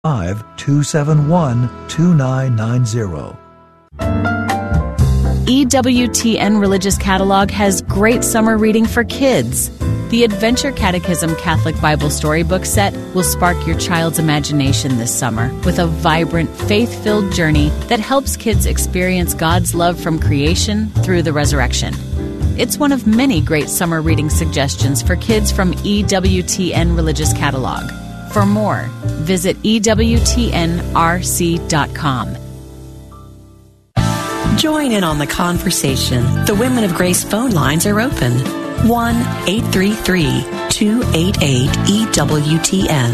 271-2990. EWTN Religious Catalog has great summer reading for kids. The Adventure Catechism Catholic Bible Storybook Set will spark your child's imagination this summer with a vibrant, faith-filled journey that helps kids experience God's love from creation through the resurrection. It's one of many great summer reading suggestions for kids from EWTN Religious Catalog. For more, visit EWTNRC.com. Join in on the conversation. The Women of Grace phone lines are open. 1-833-288-EWTN.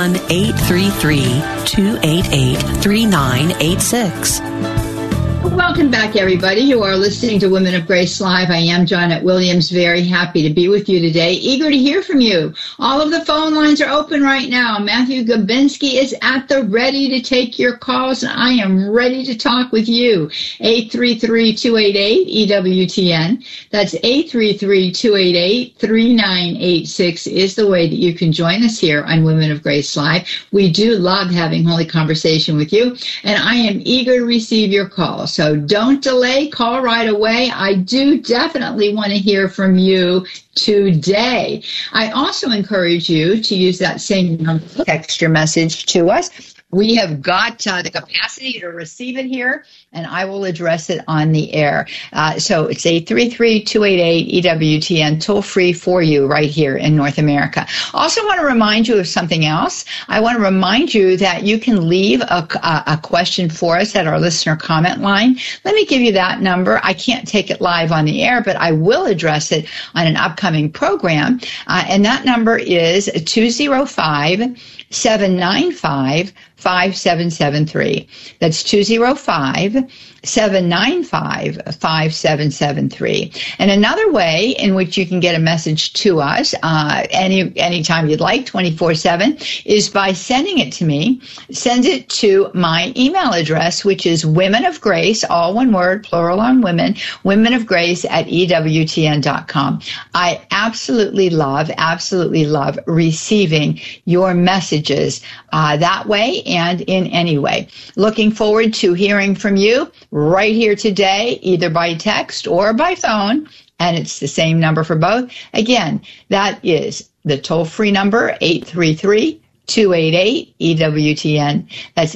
1-833-288-3986. Welcome back, everybody. You are listening to Women of Grace Live. I am Janet Williams, very happy to be with you today, eager to hear from you. All of the phone lines are open right now. Matthew Gabinski is at the ready to take your calls, and I am ready to talk with you. 833-288-EWTN. That's 833-288-3986 is the way that you can join us here on Women of Grace Live. We do love having holy conversation with you, and I am eager to receive your calls. So don't delay, call right away. I do definitely want to hear from you today. I also encourage you to use that same number to text your message to us. We have got the capacity to receive it here, and I will address it on the air. So it's 833-288-EWTN, toll free for you right here in North America. Also want to remind you of something else. I want to remind you that you can leave a question for us at our listener comment line. Let me give you that number. I can't take it live on the air, but I will address it on an upcoming program. And that number is 205-795-5773. That's 205-795-5773. And another way in which you can get a message to us anytime you'd like, 24/7, is by sending it to me. Send it to my email address, which is Women of Grace, all one word, plural on women, Women of Grace at EWTN.com. I absolutely love receiving your messages that way and in any way. Looking forward to hearing from you right here today, either by text or by phone, and it's the same number for both. Again, that is the toll-free number, 833-288-EWTN. That's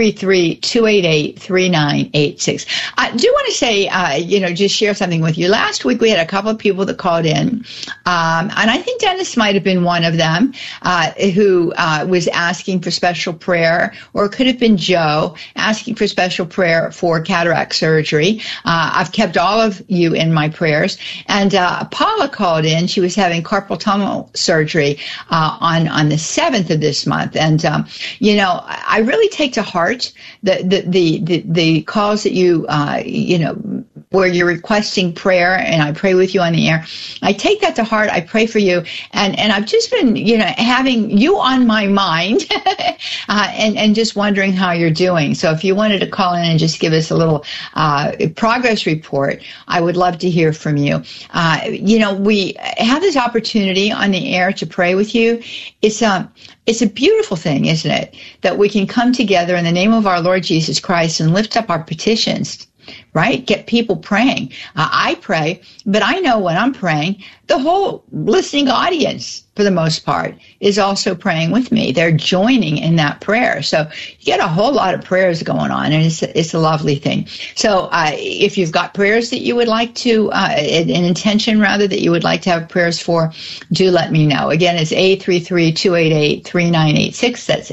833-288-3986. I do want to say, just share something with you. Last week we had a couple of people that called in, and I think Dennis might have been one of them, who was asking for special prayer, or it could have been Joe asking for special prayer for cataract surgery. I've kept all of you in my prayers. And Paula called in. She was having carpal tunnel surgery on the 7th of this month. And, I really take to heart the calls that you, where you're requesting prayer, and I pray with you on the air. I take that to heart. I pray for you. And I've just been, having you on my mind and just wondering how you're doing. So if you wanted to call in and just give us a little progress report, I would love to hear from you. We have this opportunity on the air to pray with you. It's a beautiful thing, isn't it? That we can come together in the name of our Lord Jesus Christ and lift up our petitions, right? Get people praying. I pray, but I know when I'm praying, the whole listening audience, for the most part, is also praying with me. They're joining in that prayer. So you get a whole lot of prayers going on, and it's a lovely thing. So if you've got prayers that you would like to, an intention rather, that you would like to have prayers for, do let me know. Again, it's 833-288-3986. That's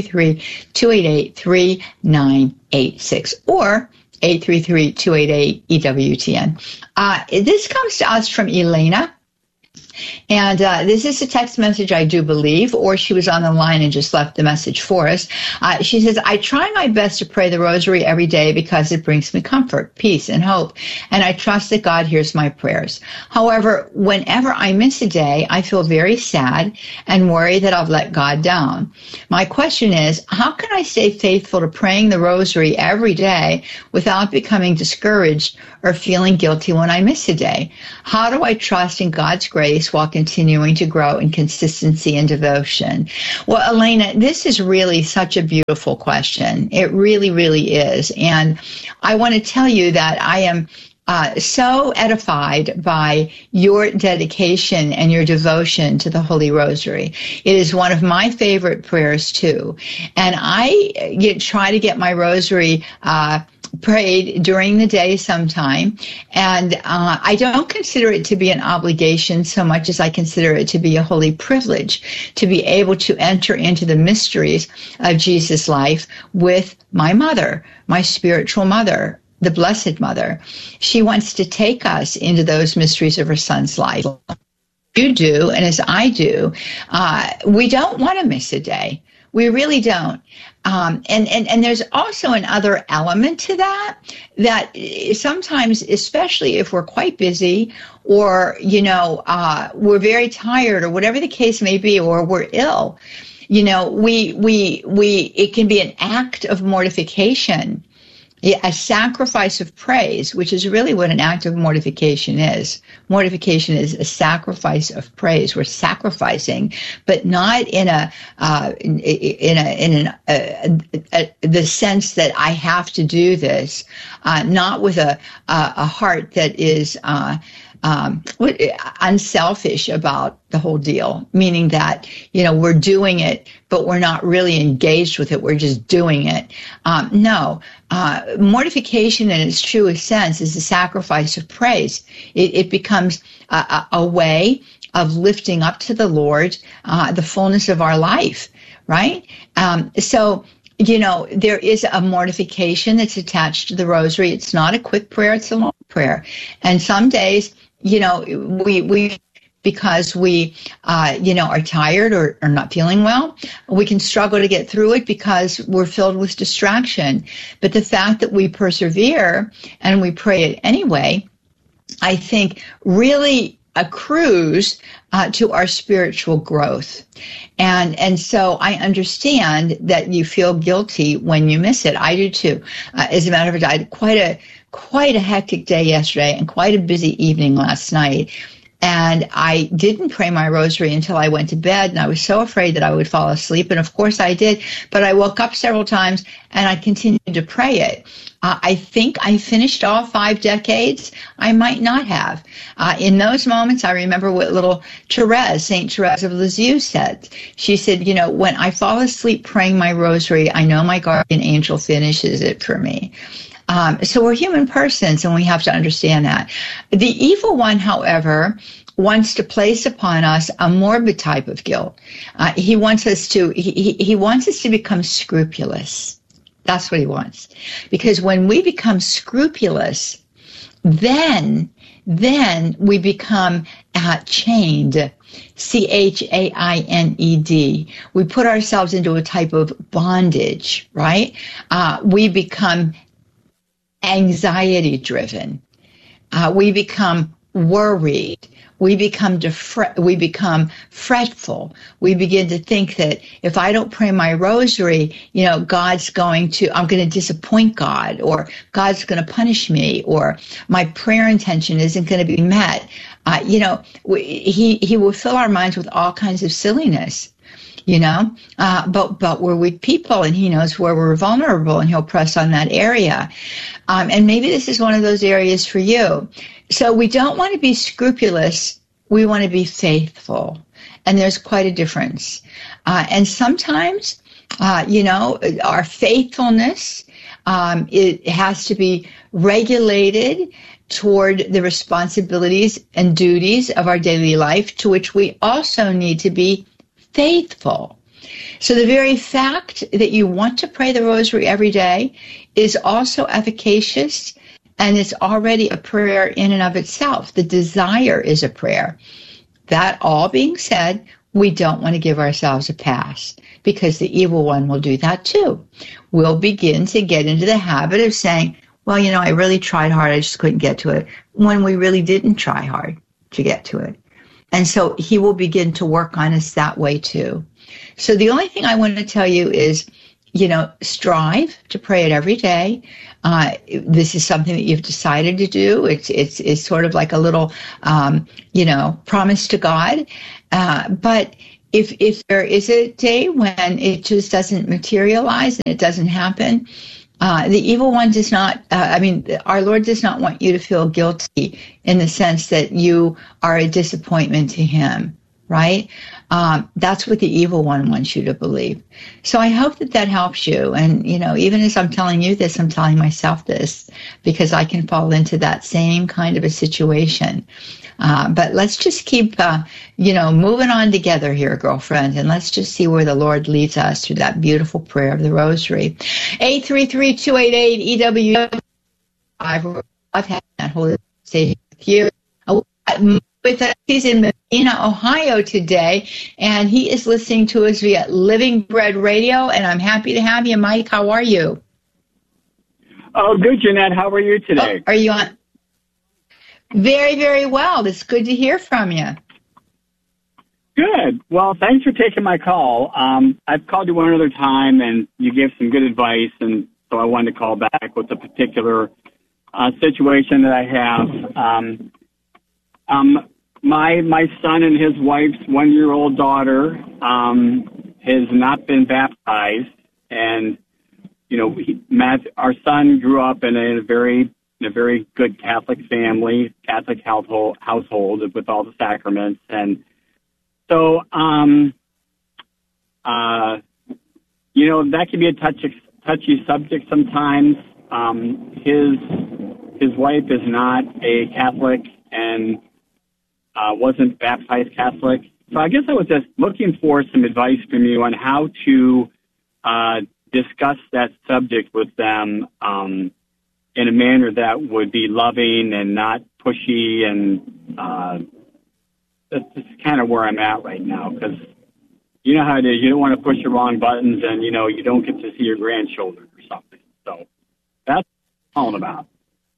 833-288-3986. Or 833-288-EWTN. This comes to us from Elena. And this is a text message, I do believe, or she was on the line and just left the message for us. She says, I try my best to pray the rosary every day because it brings me comfort, peace, and hope, and I trust that God hears my prayers. However, whenever I miss a day, I feel very sad and worry that I've let God down. My question is, how can I stay faithful to praying the rosary every day without becoming discouraged or feeling guilty when I miss a day? How do I trust in God's grace grace while continuing to grow in consistency and devotion? Well, Elena, this is really such a beautiful question. It really, really is. And I want to tell you that I am so edified by your dedication and your devotion to the Holy Rosary. It is one of my favorite prayers, too. And I try to get my rosary prayed during the day sometime. And I don't consider it to be an obligation so much as I consider it to be a holy privilege to be able to enter into the mysteries of Jesus' life with my mother, my spiritual mother, the Blessed Mother. She wants to take us into those mysteries of her son's life. You do, and as I do, we don't want to miss a day. We really don't. And there's also another element to that sometimes, especially if we're quite busy or, we're very tired or whatever the case may be, or we're ill, it can be an act of mortification, a sacrifice of praise, which is really what an act of mortification is. Mortification is a sacrifice of praise. We're sacrificing, but not in the sense that I have to do this, not with a heart that is unselfish about the whole deal, meaning that, we're doing it, but we're not really engaged with it. We're just doing it. No, mortification in its truest sense is a sacrifice of praise. It becomes a way of lifting up to the Lord the fullness of our life, right? So there is a mortification that's attached to the rosary. It's not a quick prayer, it's a long prayer. And some days, we because we, are tired or not feeling well, we can struggle to get through it because we're filled with distraction. But the fact that we persevere and we pray it anyway, I think really accrues to our spiritual growth. And so I understand that you feel guilty when you miss it. I do too. As a matter of fact, I had quite a hectic day yesterday and quite a busy evening last night. And I didn't pray my rosary until I went to bed, and I was so afraid that I would fall asleep. And of course I did, but I woke up several times and I continued to pray it. I think I finished all 5 decades. I might not have. In those moments, I remember what little Saint Therese of Lisieux said. She said, when I fall asleep praying my rosary, I know my guardian angel finishes it for me. So we're human persons, and we have to understand that. The evil one, however, wants to place upon us a morbid type of guilt. He wants us to become scrupulous. That's what he wants. Because when we become scrupulous, then we become chained. CHAINED. We put ourselves into a type of bondage, right? We become anxiety driven. We become worried. We become fretful. We begin to think that if I don't pray my rosary, I'm going to disappoint God, or God's going to punish me, or my prayer intention isn't going to be met. He will fill our minds with all kinds of silliness. But we're weak people, and he knows where we're vulnerable, and he'll press on that area. And maybe this is one of those areas for you. So we don't want to be scrupulous. We want to be faithful. And there's quite a difference. And sometimes, our faithfulness, it has to be regulated toward the responsibilities and duties of our daily life, to which we also need to be faithful. So the very fact that you want to pray the rosary every day is also efficacious, and it's already a prayer in and of itself. The desire is a prayer. That all being said, we don't want to give ourselves a pass, because the evil one will do that too. We'll begin to get into the habit of saying, well, I really tried hard, I just couldn't get to it, when we really didn't try hard to get to it. And so he will begin to work on us that way too. So the only thing I want to tell you is, strive to pray it every day. This is something that you've decided to do. It's sort of like a little, promise to God. But if there is a day when it just doesn't materialize and it doesn't happen, the evil one does not, our Lord does not want you to feel guilty in the sense that you are a disappointment to him, right? That's what the evil one wants you to believe. So I hope that helps you. And, even as I'm telling you this, I'm telling myself this because I can fall into that same kind of a situation. But let's just keep, moving on together here, girlfriend, and let's just see where the Lord leads us through that beautiful prayer of the Rosary. 833-288-EW. I've had that whole station with you. With us, he's in Medina, Ohio today, and he is listening to us via Living Bread Radio, and I'm happy to have you. Mike, how are you? Oh, good, Jeanette. How are you today? Are you on? Very, very well. It's good to hear from you. Good. Well, thanks for taking my call. I've called you one other time, and you gave some good advice, and so I wanted to call back with a particular situation that I have. My son and his wife's 1-year-old daughter has not been baptized, and our son grew up in a very good Catholic family, Catholic household with all the sacraments, and so that can be a touchy subject sometimes. His wife is not a Catholic and wasn't baptized Catholic. So I guess I was just looking for some advice from you on how to discuss that subject with them in a manner that would be loving and not pushy. And that's just kind of where I'm at right now, because you know how it is. You don't want to push the wrong buttons, and, you don't get to see your grandchildren or something. So that's what I'm all about.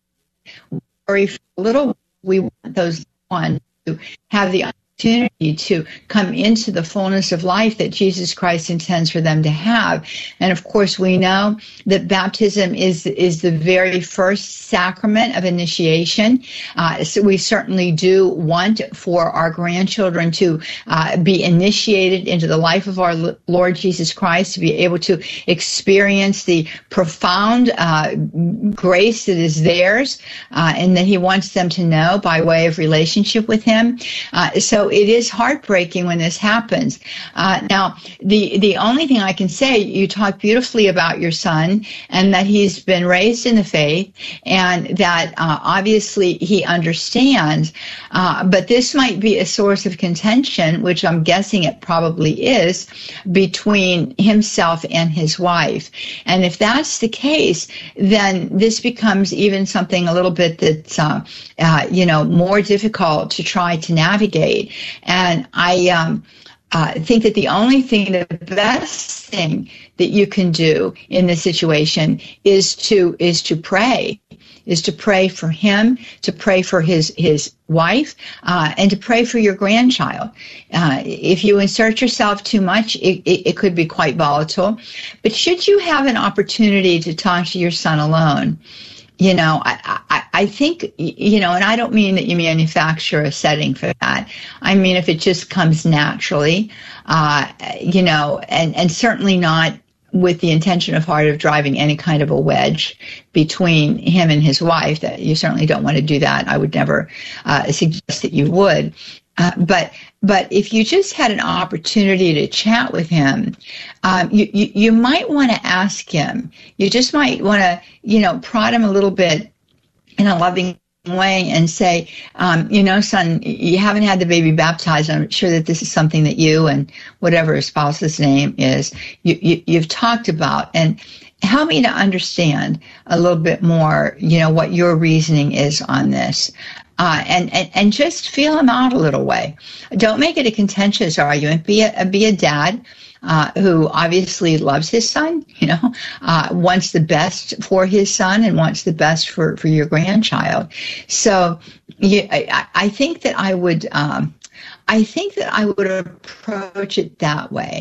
Or we want those ones to have the opportunity to come into the fullness of life that Jesus Christ intends for them to have. And of course, we know that baptism is the very first sacrament of initiation. So we certainly do want for our grandchildren to be initiated into the life of our Lord Jesus Christ, to be able to experience the profound grace that is theirs, and that he wants them to know by way of relationship with him. So it is heartbreaking when this happens. Now, the only thing I can say, you talk beautifully about your son and that he's been raised in the faith and that obviously he understands, but this might be a source of contention, which I'm guessing it probably is, between himself and his wife. And if that's the case, then this becomes even something a little bit that's, more difficult to try to navigate. And I think that the best thing that you can do in this situation is to pray for him, to pray for his wife, and to pray for your grandchild. If you insert yourself too much, it could be quite volatile. But should you have an opportunity to talk to your son alone, I think, and I don't mean that you manufacture a setting for that. I mean, if it just comes naturally, and certainly not with the intention of heart of driving any kind of a wedge between him and his wife, that you certainly don't want to do that. I would never suggest that you would. But if you just had an opportunity to chat with him, you might want to ask him. You just might want to, prod him a little bit in a loving way and say, son, you haven't had the baby baptized. I'm sure that this is something that you and whatever his spouse's name is, you've talked about. And help me to understand a little bit more, what your reasoning is on this. And just feel him out a little way. Don't make it a contentious argument. Be a dad who obviously loves his son, wants the best for his son and wants the best for your grandchild. So I think that I would approach it that way.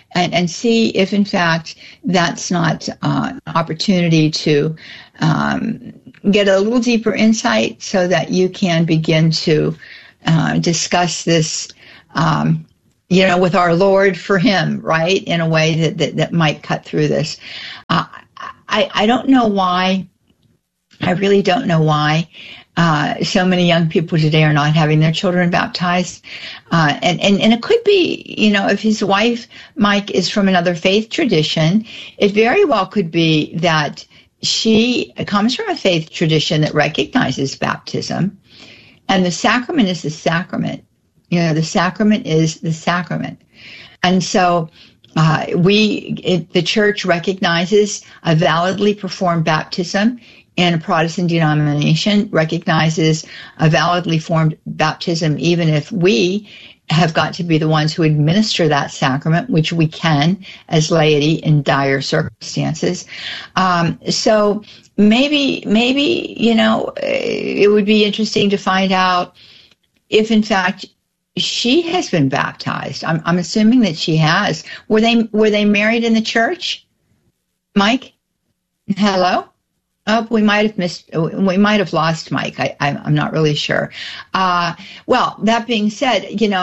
and see if, in fact, that's not an opportunity to get a little deeper insight so that you can begin to discuss this, with our Lord for Him, right, in a way that might cut through this. I don't know why. I really don't know why so many young people today are not having their children baptized. And it could be, if his wife, Mike, is from another faith tradition, it very well could be that she comes from a faith tradition that recognizes baptism, and the sacrament is the sacrament. The sacrament is the sacrament. And so the church recognizes a validly performed baptism, and a Protestant denomination recognizes a validly formed baptism, even if we have got to be the ones who administer that sacrament, which we can as laity in dire circumstances. So maybe, it would be interesting to find out if, in fact, she has been baptized. I'm assuming that she has. Were they married in the church? Mike? Hello? Oh, we might have lost Mike. I'm not really sure. Well, that being said,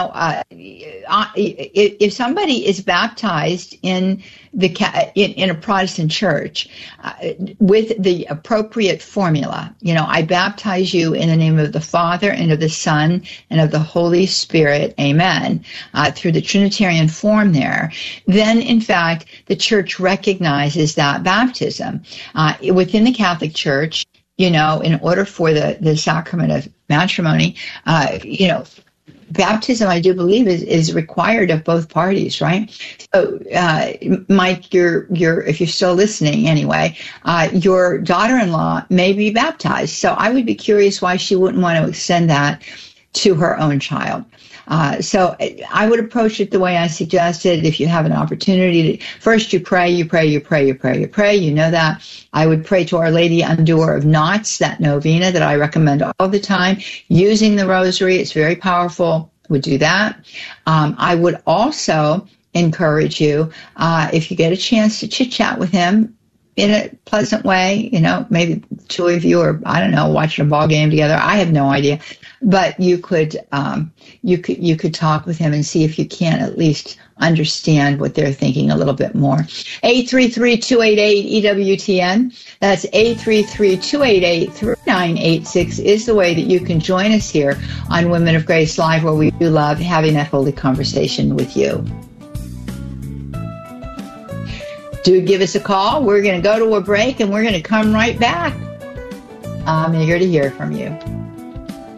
if somebody is baptized in a Protestant church with the appropriate formula, I baptize you in the name of the Father and of the Son and of the Holy Spirit, amen, through the Trinitarian form there, then in fact the church recognizes that baptism. Within the Catholic Church, in order for the sacrament of matrimony, baptism, I do believe, is required of both parties, right? So, Mike, if you're still listening anyway, your daughter-in-law may be baptized. So I would be curious why she wouldn't want to extend that to her own child. So I would approach it the way I suggested. If you have an opportunity to, first you pray. You know that. I would pray to Our Lady Undoer of Knots, that novena that I recommend all the time, using the rosary. It's very powerful. Would do that. I would also encourage you, if you get a chance to chit-chat with him in a pleasant way, maybe two of you are, I don't know, watching a ball game together. I have no idea. But you could talk with him and see if you can at least understand what they're thinking a little bit more. 833-288-EWTN. That's 833-288-3986 is the way that you can join us here on Women of Grace Live, where we do love having that holy conversation with you. Do give us a call. We're going to go to a break and we're going to come right back. I'm eager to hear from you.